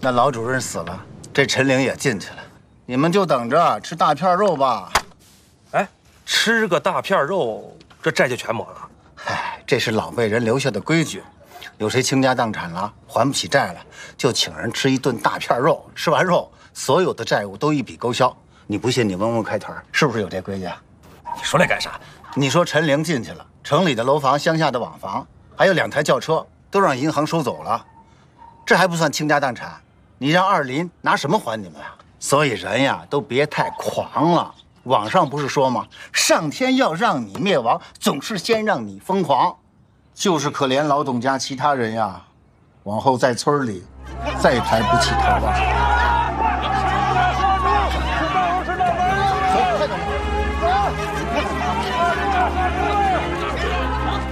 那老主任死了，这陈玲也进去了，你们就等着吃大片肉吧。 哎，吃个大片肉，这债就全抹了。 哎，这是老辈人留下的规矩，有谁倾家荡产了，还不起债了，就请人吃一顿大片肉，吃完肉，所有的债务都一笔勾销。你不信，你问问开团，是不是有这规矩啊？ 你说那干啥？ 你说陈玲进去了，城里的楼房、乡下的瓦房，还有2台轿车，都让银行收走了，这还不算倾家荡产，你让二林拿什么还你们呀？所以人呀，都别太狂了。网上不是说吗？上天要让你灭亡，总是先让你疯狂。就是可怜老董家其他人呀，往后在村里再抬不起头啊。